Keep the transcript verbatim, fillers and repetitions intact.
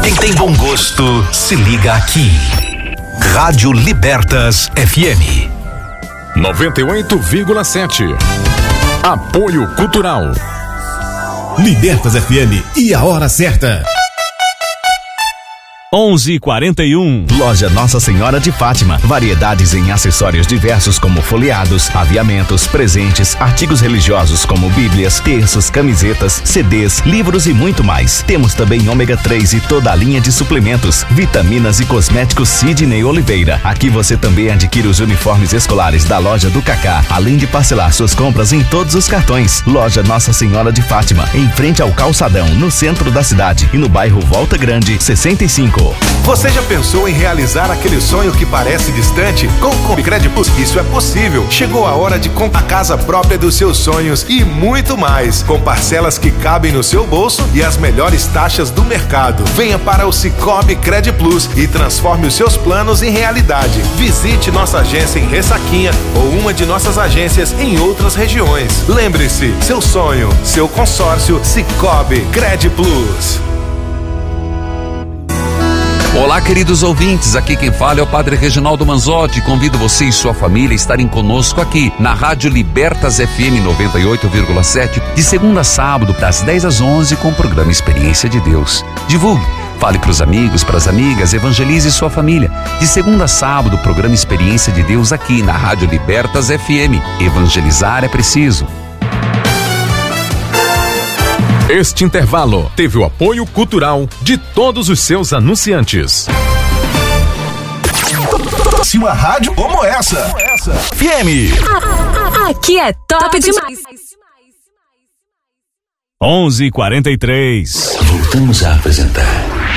Quem tem bom gosto, se liga aqui. Rádio Libertas F M. noventa e oito vírgula sete. Apoio Cultural. Libertas F M e a hora certa. onze e quarenta e um. Loja Nossa Senhora de Fátima. Variedades em acessórios diversos como folheados, aviamentos, presentes, artigos religiosos como bíblias, terços, camisetas, C Ds, livros e muito mais. Temos também ômega três e toda a linha de suplementos, vitaminas e cosméticos Sidney Oliveira. Aqui você também adquire os uniformes escolares da loja do Cacá, além de parcelar suas compras em todos os cartões. Loja Nossa Senhora de Fátima, em frente ao Calçadão, no centro da cidade e no bairro Volta Grande, sessenta e cinco. Você já pensou em realizar aquele sonho que parece distante? Com o Combicred Plus, isso é possível. Chegou a hora de comprar a casa própria dos seus sonhos e muito mais, com parcelas que cabem no seu bolso e as melhores taxas do mercado. Venha para o Cicobi Cred Plus e transforme os seus planos em realidade. Visite nossa agência em Ressaquinha ou uma de nossas agências em outras regiões. Lembre-se, seu sonho, seu consórcio, Cicobi Cred Plus. Olá, queridos ouvintes, aqui quem fala é o Padre Reginaldo Manzotti. Convido você e sua família a estarem conosco aqui na Rádio Libertas F M noventa e oito vírgula sete, de segunda a sábado, das dez às onze, com o programa Experiência de Deus. Divulgue, fale para os amigos, para as amigas, evangelize sua família. De segunda a sábado, o programa Experiência de Deus aqui na Rádio Libertas F M. Evangelizar é preciso. Este intervalo teve o apoio cultural de todos os seus anunciantes. Se uma rádio como essa, F M. Aqui é top demais. onze e quarenta e três. Voltamos a apresentar